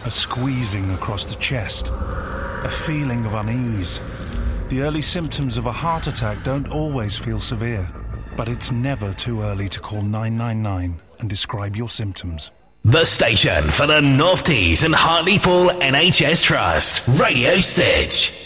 a squeezing across the chest, a feeling of unease. The early symptoms of a heart attack don't always feel severe, but it's never too early to call 999 and describe your symptoms. The station for the North Tees and Hartlepool NHS Trust. Radio Stitch.